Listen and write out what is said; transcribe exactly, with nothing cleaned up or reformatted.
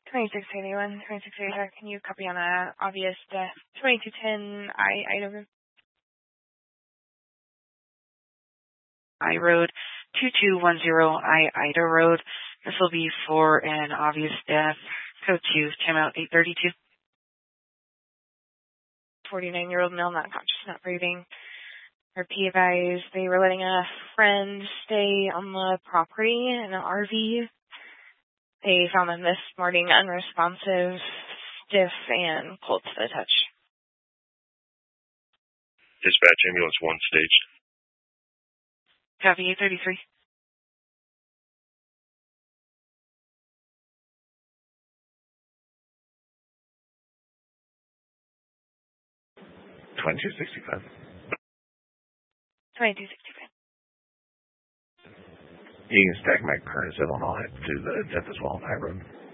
twenty-six eighty-one, twenty-six eighty-five, can you copy on a obvious death? twenty-two ten, I, Idaho. I Road, two two one zero I, Ida Road. This will be for an obvious death. Code two, timeout eight thirty-two. forty-nine-year-old male, not conscious, not breathing. Our P advised they were letting a friend stay on the property in an R V. They found them this morning unresponsive, stiff, and cold to the touch. Dispatch ambulance one staged. Copy eight thirty-three. twenty-two sixty-five. twenty-two sixty-five. You can stack my current Illinois to the death as well on High Road.